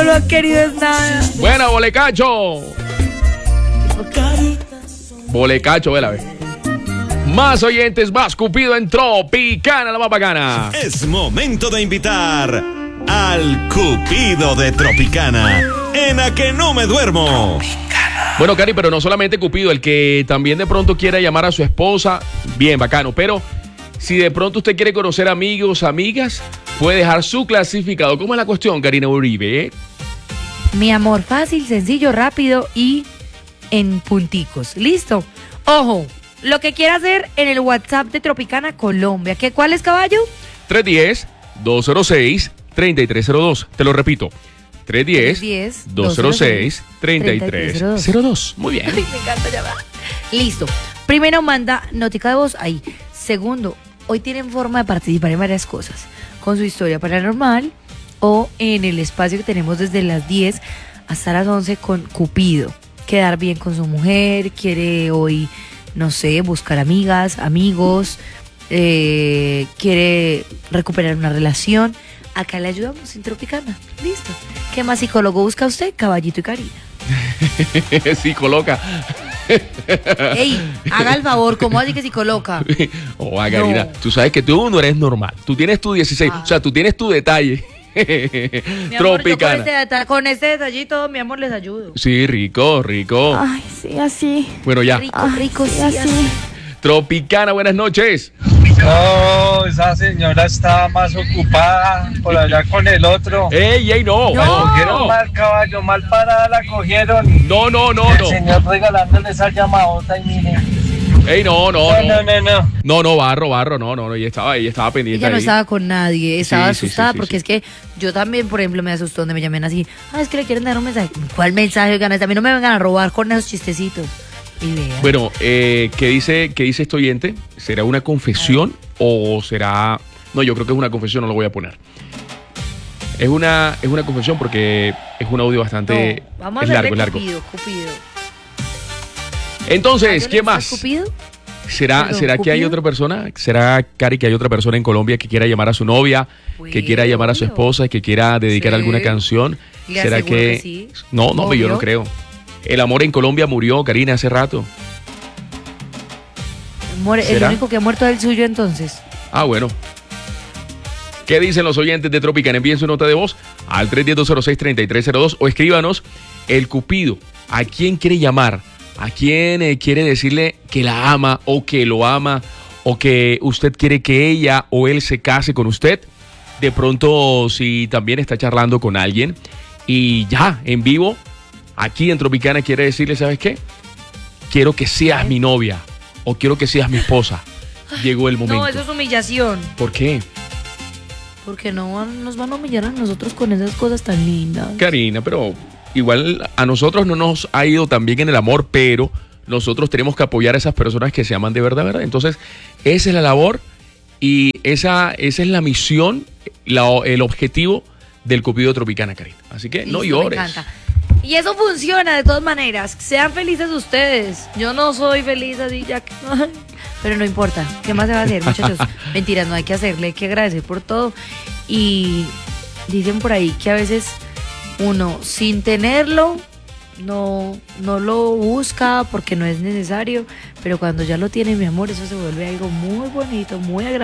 lo han querido es nada. Buena, Bolecacho. Bolecacho, vela, ve. Más oyentes, más Cupido en Tropicana, la más bacana. Es momento de invitar al Cupido de Tropicana, en A Que No Me Duermo. Bueno, Cari, pero no solamente Cupido, el que también de pronto quiera llamar a su esposa, bien, bacano, pero si de pronto usted quiere conocer amigos, amigas, puede dejar su clasificado. ¿Cómo es la cuestión, Karina Uribe? Mi amor, fácil, sencillo, rápido y en punticos. ¿Listo? Ojo, lo que quiera hacer en el WhatsApp de Tropicana Colombia. ¿Cuál es, caballo? 310-206-3302. Te lo repito. 310-206-3302. Muy bien. Ay, me encanta llamar. Listo. Primero manda notica de voz ahí. Segundo, hoy tienen forma de participar en varias cosas. Con su historia paranormal o en el espacio que tenemos desde las 10 hasta las 11 con Cupido. Quedar bien con su mujer, quiere hoy, no sé, buscar amigas, amigos, quiere recuperar una relación. Acá le ayudamos en Tropicana. Listo. ¿Qué más psicólogo busca usted? Caballito y Karina. Sí, coloca. Ey, haga el favor, ¿cómo así que si coloca? Oh, Karina, tú sabes que tú no eres normal. Tú tienes tu 16, o sea, tú tienes tu detalle. Mi amor, Tropicana. Con este detallito, mi amor, les ayudo. Sí, rico. Ay, sí, así. Bueno, ya. Rico, sí, así. Tropicana, buenas noches. No, esa señora estaba más ocupada por allá con el otro. Ey, no. La cogieron mal, caballo, mal parada la cogieron. No. El señor regalándole esa llamadota y mire. Ey, no. No. No, barro, no, ella estaba pendiente. Ella no ahí. estaba con nadie, estaba Sí, asustada sí. porque es que yo también, por ejemplo, me asustó donde me llamen así. Es que le quieren dar un mensaje. ¿Cuál mensaje? Oigan, a mí no me vengan a robar con esos chistecitos. Y vean. Bueno, ¿qué dice este oyente? ¿Será una confesión o será...? No, yo creo que es una confesión, no lo voy a poner. Es una confesión porque es un audio bastante... No, vamos es a hacerle largo. Cupido. Entonces, ¿qué más? Cupido? ¿Será que hay Cupido. otra persona? ¿Será, Cari, que hay otra persona en Colombia que quiera llamar a su novia, que quiera llamar a su esposa, que quiera dedicar Sí. alguna canción? Le ¿Será aseguro que...? que sí. No, yo Obvio. no creo. El amor en Colombia murió, Karina, hace rato. El ¿Será? único que ha muerto es el suyo, entonces. Ah, bueno. ¿Qué dicen los oyentes de Tropicana? Envíen su nota de voz al 310-206-3302 o escríbanos el Cupido. ¿A quién quiere llamar? ¿A quién quiere decirle que la ama o que lo ama o que usted quiere que ella o él se case con usted? De pronto, si también está charlando con alguien y ya, en vivo, aquí en Tropicana quiere decirle, ¿sabes qué? Quiero que seas mi novia o quiero que seas mi esposa. Llegó el momento. No, eso es humillación. ¿Por qué? Porque nos van a humillar a nosotros con esas cosas tan lindas. Karina, pero igual a nosotros no nos ha ido tan bien en el amor, pero nosotros tenemos que apoyar a esas personas que se aman de verdad, ¿verdad? Entonces, esa es la labor y esa es la misión, el objetivo del Cupido Tropicana, Karina. Así que no Listo, llores. Me encanta. Y eso funciona de todas maneras. Sean felices ustedes. Yo no soy feliz así ya que... Pero no importa. ¿Qué más se va a hacer, muchachos? Mentiras, no hay que hacerle, hay que agradecer por todo. Y dicen por ahí que a veces uno sin tenerlo no lo busca porque no es necesario, pero cuando ya lo tiene, mi amor, eso se vuelve algo muy bonito, muy agradable.